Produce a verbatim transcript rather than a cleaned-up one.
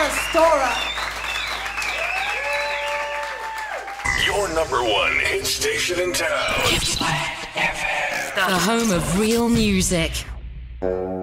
Pastora. Your number one hit station in town. The home of real music.